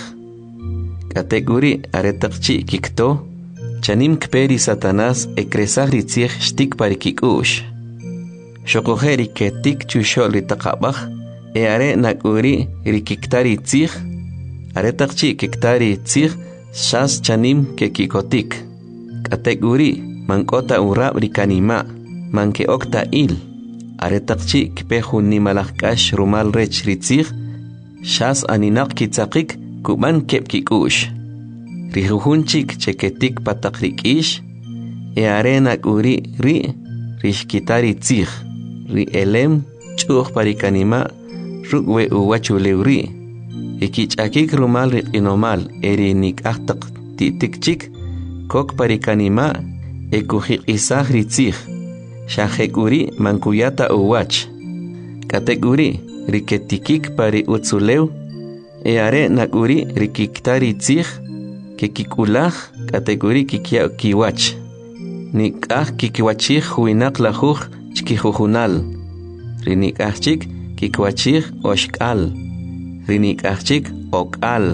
Kategori aretakchi kikto. Chanim kperi satanas ekresah ri tzich shtik pari kikush. Shokojeri ketik chushol ri takabach. Are nakuri ri kiktari tzich. Aretakchi kiktari tzich. Shas chanim ke kikotik. Kategori mankota urab rikanima. Manke okta il. Aretakchi kpehun nimalakash rumal rech ritzig. Shas aninak kitzakik kuban kep kikush. Rijuhunchik cheketik patak rikish. Arenak uri ri rishkitari tzig. Ri elem chuch parikanima rugwe uwachuleuri. Ikichakik rumal inomal erinik ahtak titikchik kok parikanima ekujik isah ritzig shahekuri mankuyata uwach. Kategori riketikik pari utsulew are nakuri rikiktari tzig kekikulah kategori kikia kiwach nikah kikiwachig huinak lahuj chkijujunal rinikachik kikwachig oshkal rinikachik okal.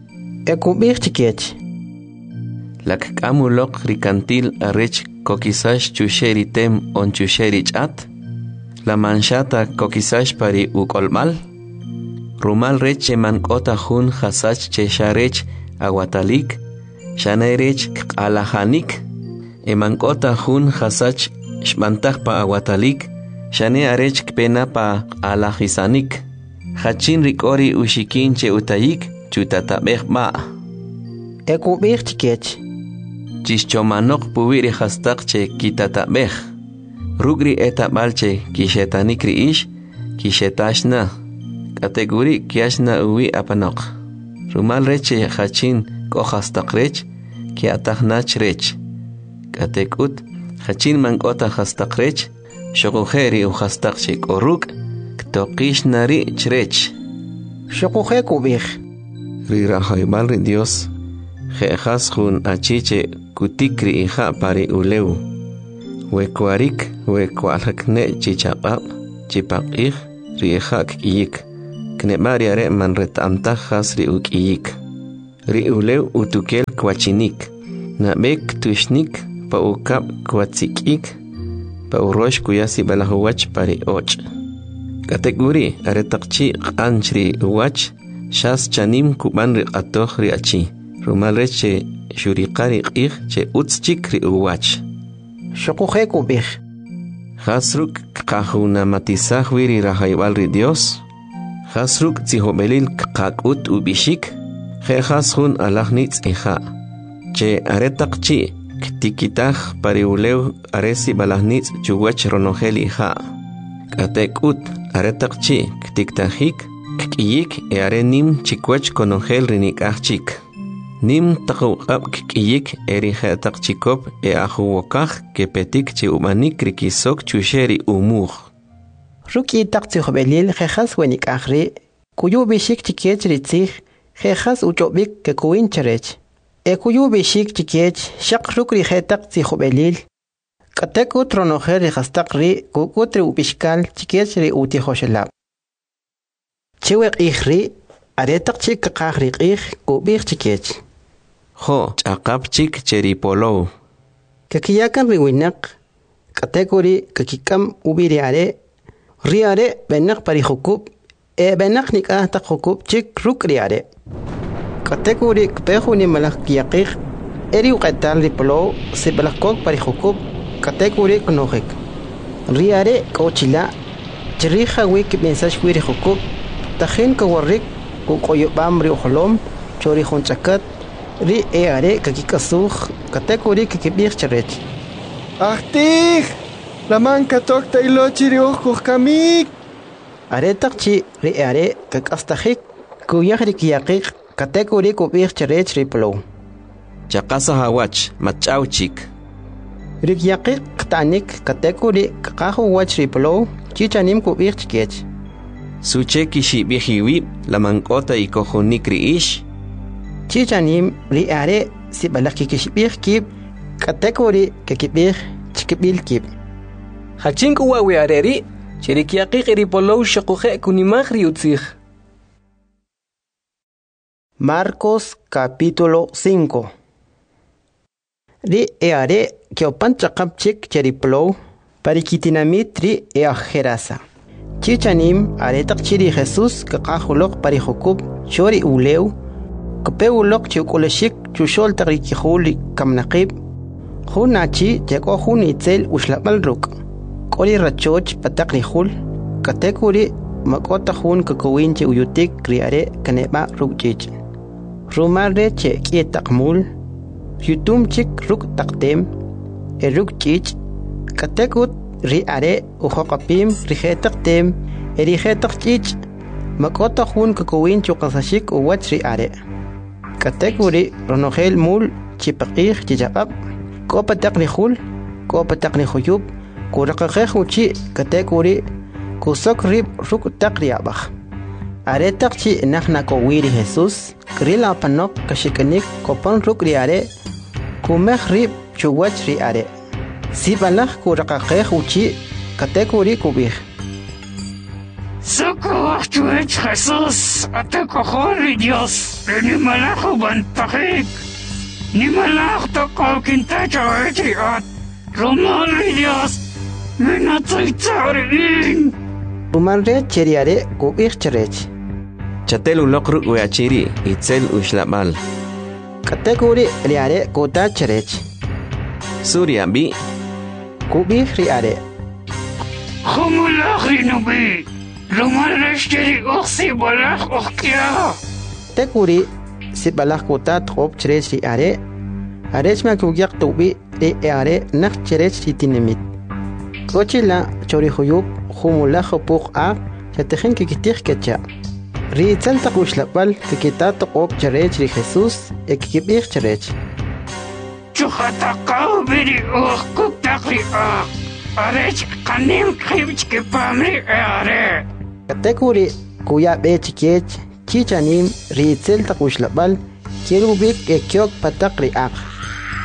Ekubir chikech. Lak kamulok rikantil arech kokisash chusheri tem on chusheri chat. La manchata kokisash pari ukolmal. Rumal reche mankota hun hasach chesharech aguatalik. Shanerech kalahanik. Emankota hun hasach shmantach pa aguatalik. Shane arech kpena pa alahisanik. Hachin rikori ushikin che utayik chutatabeh ba. Ekubir chikech. Chischomanok puwiri hastak che kitatabeh. Rugri etabal che kishetanik ri ish kishetashna. Kategori kiashna uwi apanok. Rumal reche hachin kohastak rech kiatahnach rech. Katekut hachin mankota hastak rech shokujeri uhastak che koruk. Tokish nari chrech. Shokuje kubih. Rirahaybal ri Dios. Jejas jun achiche kutikri hija pari uleu. Wekuarik, wekualakne chichaqab, chipaqij, riejak iyik. Knebari are man retantajas riuk iyik. Riuleu utukel kwachinik. Nabek tushnik pa ukap kwatsikik. Pa urosh kuyasi balahuwach pari och. Kategori aretakchi anchri uwach. Shas chanim kuban riqatoh riachi. Rumalreche shuriqari qij che utschik ri uwach. Shokuje kubij. Hasruk kahuna matisah wiri rahaywal ri Dios. Hasruk tzihobelil kakut ubishik. He hasun alahnitz iha. Che aretakchi ktikitah pariuleu aresi balahnitz chuwach ronogel iha. Katekut aretakchi ktiktahik. Kiyik e arenim chikwach konogel rinik achik. Nim taqawqab kiyik erihatak chikop e ahuwakaj kepetik chi umanik rikisok chusheri umur. Ruki taqtihobelil jejas wenik ahri, kuyu bishik chikech ritzih, jejas uchobik ke kuin cherech. E kuyu bishik chikech shak rukri jetak tihobelil. Kateku tronojer rihastak ri kukutri ubishkal chikech ri utihoshelab. Chiwek ihri, aretak chik kakahri ih kubik chikech. Ho, chakapchik cheripolo. Kakiyakan riwinak, kategori kakikam ubiriare, riare benak parihukub, e benak nikah tak hukub chik ruk riare. Kategori kpehu ni malak kiyakik, eri uqetal ripolo, si balakok parihukub, kategori knohik. Riare kochila, chiriha wik mensash wiri hukub, tahin kawarik, kukoyobam ri uholom, chori honchakat, ri eare kakikasuh kategori kakibir charech. Ahtih! Laman katok tailo chiriuh kuhkamik! Aretakchi ri eare kakastahik kuyahri kiyakik kategori kubir charech ripolo. Chakasa hawach machauchik. Ri kiyakik ktanik kategori kakahu wach ripolo chichanim kubir chikech. Suche kishibihiwib lamankota ikohonik riish. Chichanim ri are si balaki kishbih kib kategori kakibih chikibil kib. Hachinku wawi areri, chirikiaqiq ripolo shakuje kunimaj riutzig. Marcos capítulo 5. Ri eare kiopan chakapchik cheriplo parikitinamit ri eajerasa. Chichanim aretak chiri Jesús kakahulok parihukub chori uleu Kapewulok chiukuleshik chushol tarikihuli kamnaqib. Hunachi jako hunitzel ushlapal ruk. Koli rachoch pataknihul. Katekuri makota hun kakawinche uyutik kriare kaneba rukchich. Rumare che kietakmul. Yutum chik ruk taktem. E rukchich. Katekut riare uhokapim rihetaktem. E rihetakchich. Makota hun kakawinche ukasashik uwach riare. Kategori ronogel mul chipaqih chichaqab kopa taqnihul kopa taqnihuyub kuraqaqeh uchi kategori kusok rib ruk taqriabaj aretaqchi nahna kowiri Jesús krila panok kashikanik kopan ruk riare kumeh rib chuwach riare sibalaj kuraqaqeh uchi kategori kubih. Socorro, Jesús, a te cojori Dios, ni malajo bantajik, ni malajo tocó quintacho etiot, romari Dios, minatzaitzarin. Rumanre cheriare kubir cherech. Chatelu lokru uachiri, itzel ushlabal. Kategori riare kota cherech. Surya bi. Kubir riare. Humulahri nubi. Rumalashiri oxi balak okia. Tekuri si balak kota trop cherech riare. Arechma kugyak tubi riare nak cherech titinimit. Kochila chorihuyub humulach puk a chatejen kikitih kecha. Riitzal takushlapal kikita toqop cherech ri Jesús ekikibih cherech. Chuhataqaw biri kuk takri a. Arech kanim khibch ke pamri are. Kategori kuya bechikech chichanim riitzel takushlapal kirubik ekyok patakri ak.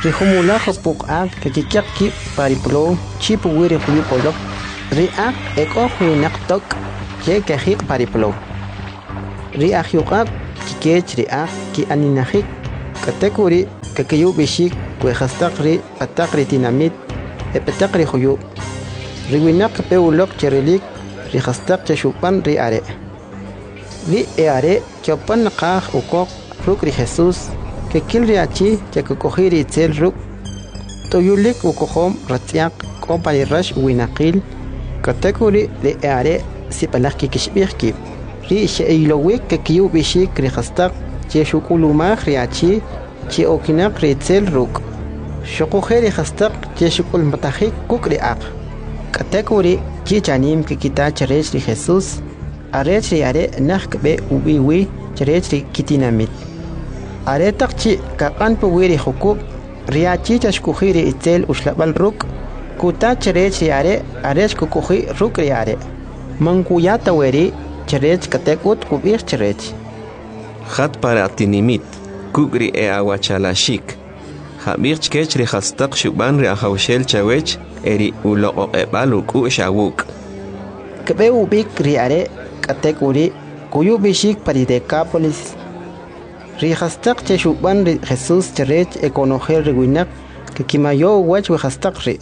Rihumulajo puk'ak kakikyak pariplo chipu wiri huyupolok ri'ak eko huinak tok ke kajik pariplo ri'ak yuqak kikech ri'ak ki aninajik katekuri kakiyu bishik kwejastak ri patak ri tinamit epetak ri huyu riwinak peulok cherelik rihastak cheshupan ri are ri eare kyopan qaj ukok ruk ri Jesus que kilriachi que cogiri itzel ruk toyulik ukohom ratiak kompani rash winaqil katekuri de are sipalaki kishbirki ri sheilowik que kiu bishik rihastak che shukuluma riachi che okinak ritzel ruk shokogeri hastak che shukul matahik kukriak katekuri chi chanim que kita cherech ri Jesus arech ri are nakbe ubiwi cherech ri kitinamit aretakchi kakan puwiri hukub riachi chashkuhiri itzel ushlabal ruk kuta cherech riare arech kukuhi ruk riare mankuyata weri cherech katekut kubir cherech Hat para tinimit kugri e awachalashik habirch kech ri hastak shuban ri ahawshel chawech eri ulo ebalu ku shawuk kebe ubik riare katekuri kuyu bishik paridekapolis Rihastak cheshuban ri Jesus cherech ekonogel riwinak que kimayo wach wehastak ri.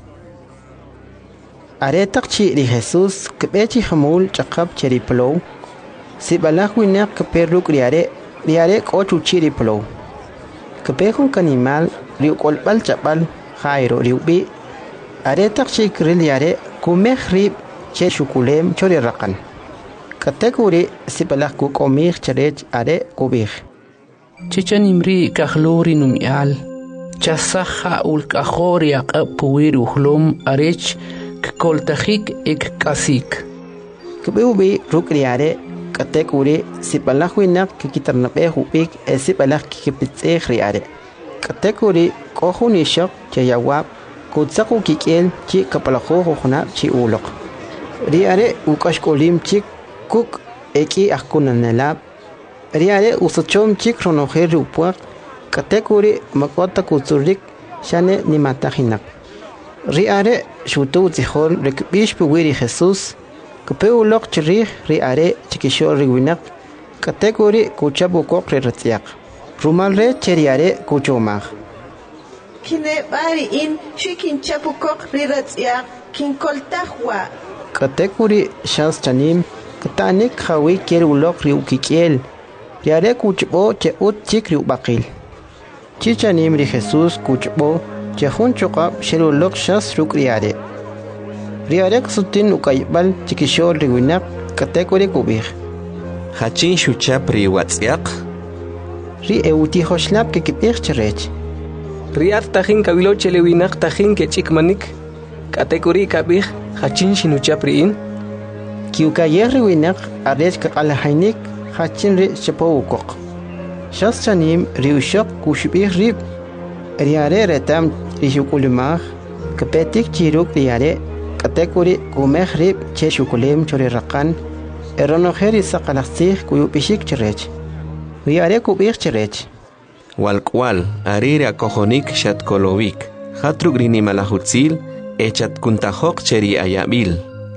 Aretak chi ri Jesus kebechi hamul chakap cheri plow. Si balak winak keperuk riare kochu chiri plow. Kepehun kanimal riukolpal chapal jairo riubi. Aretak chi kriliare kumeh rib cheshukulem chori rakan. Katekuri si balak kukomir cherech are kubih. Chichen imri kahlori numial chasaja ulkahori aqapuir uhlum arech koltajik ek kasik kbebi rukriare katekuri sipalahwinak kikitarnape hubik esipalak kipitse riare katekuri kohuni shok chayawab kutsaku kikel chi kapalajo hona chi ulok riare ukashkolim chik kuk eki akunanelab riare usochom chik ronojer rupuak katekuri makota kutsurik shane ni matajinak riare shutu zihol rekbish puwiri Jesus kapeulok chirih riare chikishor riwinak katekuri kuchabu kokre ratiak rumalre cheriare kuchomag kine bari in shikin chapu kokre ratiak kin koltahwa katekuri shas chanim katanik hawi kerulok riukikiel riare kuchbo che ut chikri bakil chichanim ri Jesus kuchbo che hun chokap shelulok shas rukriare riare kusutin ukaybal chikishol riwinak katekuri kubih hachin shuchap ri watsiak ri euti hoshlap ke kibih cherech riat tajin kabilo chelewinak tajin ke chikmanik katekuri kabih hachin shinuchap riin kiukayer riwinak arech kakalahainik hachin ri chapowukok shas chanim riushok kushbih rib riare retam rishukulumah kapetik chiruk riare katekuri kumeh rib cheshukulim chori rakan eronojeri sakalaksih kuyupishik cherech riare kubih cherech walkwal arire akojonik shatkolovik hatrugrini malahutzil echat kuntajok cheri ayabil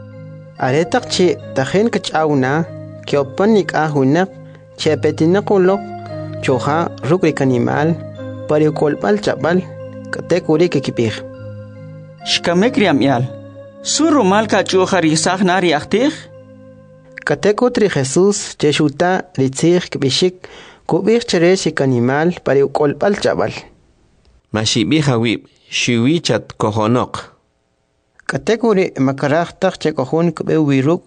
aretak chi tajen kachawna kiopanik ahunak chepetinakulok choja rukrik animal parikolpal chapal katekuri kekipih shkamek riamial surumal kachuja risaj nari ahtih katekutri Jesus cheshuta ritzig kibishik kubih cherech animal parikolpal chapal mashibi hawib shiwi chat kojonok katekuri makaraj tak chekojun kubewiruk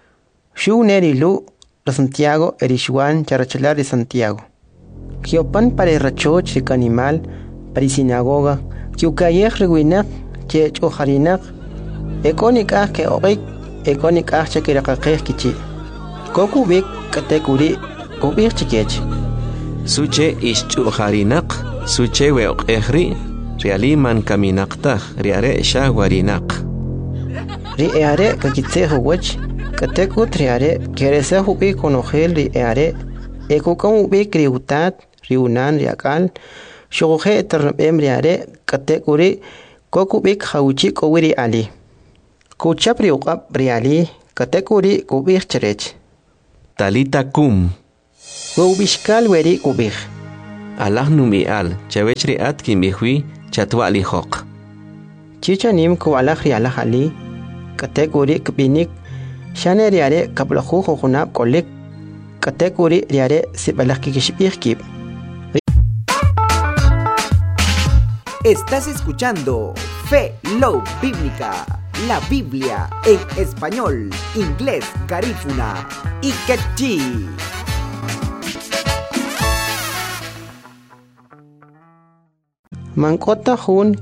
shu nerilu Santiago erishwan charachlar de Santiago kiopan para rachoch de animal para sinagoga kiukayeh rewinak che chojarinak ekonik ke orik ekonik che kirakakeh kichi kokubik katekuri kubik chikech suche ischujarinak suche weoqehri realiman kaminaqtaj riare shawarinak riare kakitsejo wach katekut riare keresa hubi konogel riare ekokan ubi kriutat riunan riakal Shogoje ternabem riare kategori kokubik hauchi kowiri ali. Kuchapri uqab riali kategori kubik cherech. Talita kum. Wubishkal weri kubik. Allah numi al chawechri at kimbihui chatwa li hok. Chicha nim kuwalak rialak ali kategori kbinik shane riare kablahu khunab kolik kategori riare sibalak kikishbikib. Estás escuchando Fe Love Bíblica, la Biblia en español, inglés, garífuna y quechí. Mankota hun